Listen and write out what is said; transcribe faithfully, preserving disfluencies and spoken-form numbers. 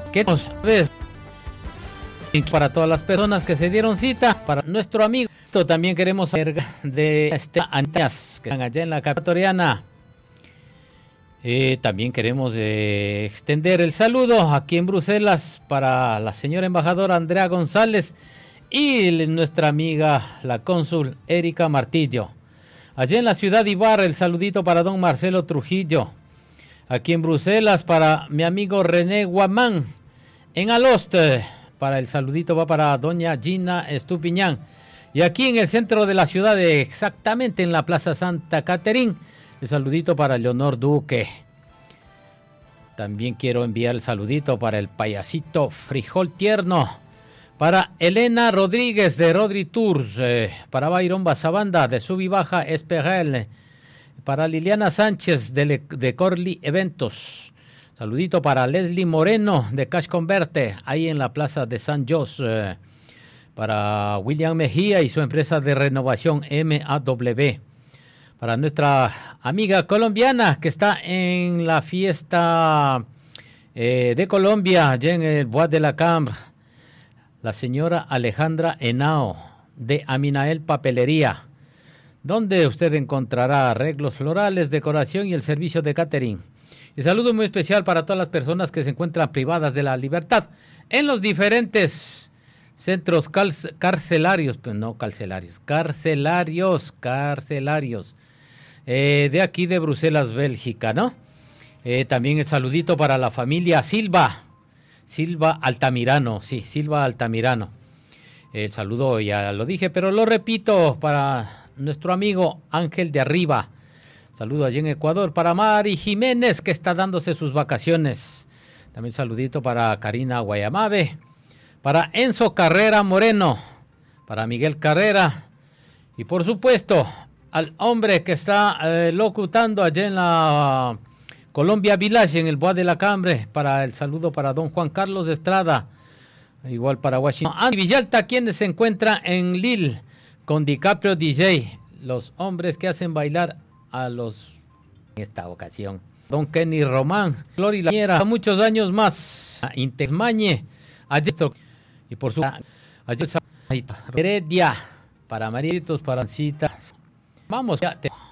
queremos ver para todas las personas que se dieron cita, para nuestro amigo. También queremos saber de este Anitas, que están allá en la capital. Eh, también queremos eh, extender el saludo aquí en Bruselas para la señora embajadora Andrea González y nuestra amiga la cónsul Erika Martillo. Allá en la ciudad de Ibarra, el saludito para don Marcelo Trujillo. Aquí en Bruselas para mi amigo René Guamán. En Aloste, para el saludito va para doña Gina Estupiñán. Y aquí en el centro de la ciudad, exactamente en la Plaza Santa Caterín, el saludito para Leonor Duque. También quiero enviar el saludito para el payasito Frijol Tierno. Para Elena Rodríguez de Rodri Tours. Eh, para Byron Basabanda de Subibaja Esperel. Para Liliana Sánchez de, de Corli Eventos. Saludito para Leslie Moreno de Cash Converte, ahí en la Plaza de San José. Eh, para William Mejía y su empresa de renovación M A W. Para nuestra amiga colombiana que está en la fiesta eh, de Colombia, allá en el Bois de la Cambre, la señora Alejandra Henao de Aminael Papelería, donde usted encontrará arreglos florales, decoración y el servicio de catering. Y saludo muy especial para todas las personas que se encuentran privadas de la libertad en los diferentes centros carcelarios, pues no carcelarios, carcelarios, carcelarios. Eh, de aquí de Bruselas, Bélgica, ¿no? Eh, también el saludito para la familia Silva, Silva Altamirano, sí, Silva Altamirano. El saludo ya lo dije, pero lo repito para nuestro amigo Ángel de Arriba. Saludo allí en Ecuador para Mari Jiménez, que está dándose sus vacaciones. También saludito para Karina Guayamabe, para Enzo Carrera Moreno, para Miguel Carrera y por supuesto al hombre que está eh, locutando allá en la Colombia Village, en el Bois de la Cambre, para el saludo para don Juan Carlos Estrada, igual para Washington. Andy Villalta, quien se encuentra en Lille con DiCaprio D J, los hombres que hacen bailar a los en esta ocasión. Don Kenny Román, Flori Laniera, muchos años más, Intesmañe, y por su ayer Heredia, para Maritos, para Citas. Vamos, ya te...